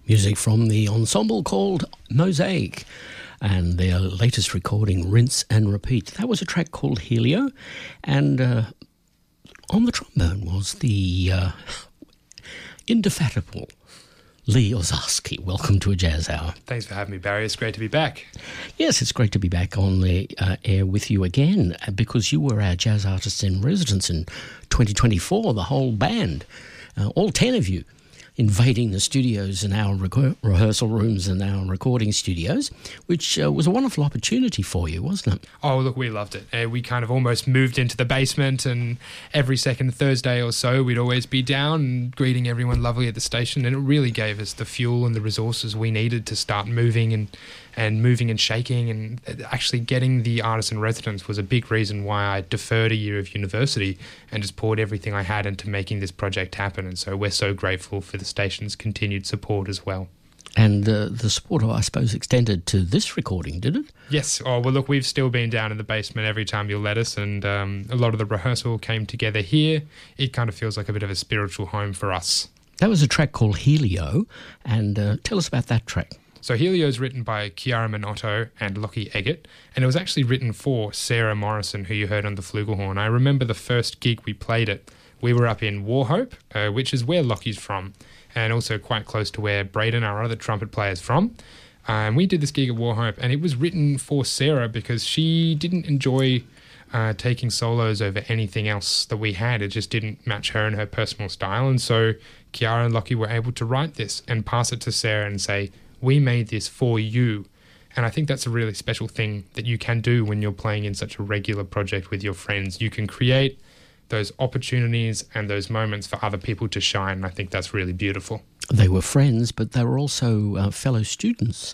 Music from the ensemble called Mosaic and their latest recording, Rinse and Repeat. That was a track called Helio, and on the trombone was the indefatigable Lee Ozarski. Welcome to A Jazz Hour. Thanks for having me, Barry. It's great to be back. Yes, it's great to be back on the air with you again, because you were our jazz artists in residence in 2024, the whole band, all 10 of you, invading the studios and our rehearsal rooms and our recording studios, which was a wonderful opportunity for you, wasn't it? Oh, look, we loved it. We kind of almost moved into the basement, and every second Thursday or so we'd always be down and greeting everyone lovely at the station, and it really gave us the fuel and the resources we needed to start moving and shaking, and actually getting the artists in residence was a big reason why I deferred a year of university and just poured everything I had into making this project happen. And so we're so grateful for the station's continued support as well. And the support, I suppose, extended to this recording, did it? Yes. Oh, well, look, we've still been down in the basement every time you'll let us, and a lot of the rehearsal came together here. It kind of feels like a bit of a spiritual home for us. That was a track called Helio, and tell us about that track. So Helio is written by Chiara Minotto and Lockie Eggett, and it was actually written for Sarah Morrison, who you heard on the flugelhorn. I remember the first gig we played it. We were up in Wauchope, which is where Lockie's from, and also quite close to where Braden, our other trumpet player, is from. And we did this gig at Wauchope, and it was written for Sarah because she didn't enjoy taking solos over anything else that we had. It just didn't match her and her personal style. And so Chiara and Lockie were able to write this and pass it to Sarah and say, we made this for you. And I think that's a really special thing that you can do when you're playing in such a regular project with your friends. You can create those opportunities and those moments for other people to shine. And I think that's really beautiful. They were friends, but they were also fellow students